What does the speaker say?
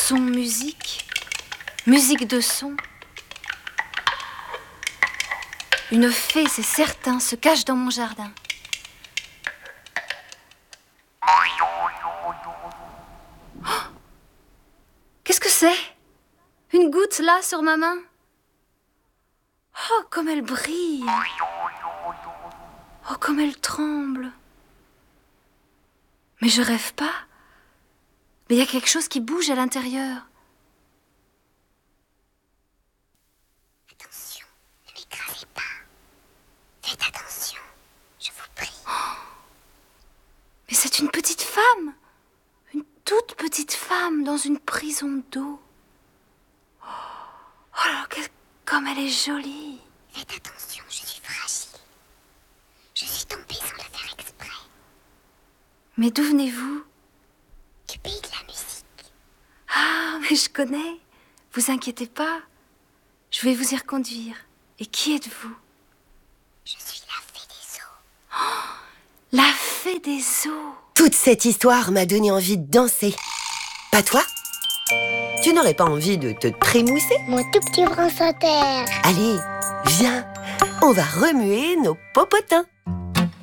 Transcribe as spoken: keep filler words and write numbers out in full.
Son, musique. Musique de son. Une fée, c'est certain, se cache dans mon jardin. Oh, qu'est-ce que c'est? Une goutte là sur ma main? Oh, comme elle brille! Oh, comme elle tremble! Mais je rêve pas. Mais il y a quelque chose qui bouge à l'intérieur. Attention, ne m'écrasez pas. Faites attention, je vous prie. Oh, mais c'est une petite femme. Une toute petite femme dans une prison d'eau. Oh là, que- comme elle est jolie. Faites attention, je suis fragile. Je suis tombée sans le faire exprès. Mais d'où venez-vous? Du pays de la musique. Ah, mais je connais. Vous inquiétez pas. Je vais vous y reconduire. Et qui êtes-vous? Je suis la fée des eaux. Oh, la fée des eaux. Toute cette histoire m'a donné envie de danser. Pas toi? Tu n'aurais pas envie de te trémousser? Mon tout petit prince en terre. Allez, viens, on va remuer nos popotins.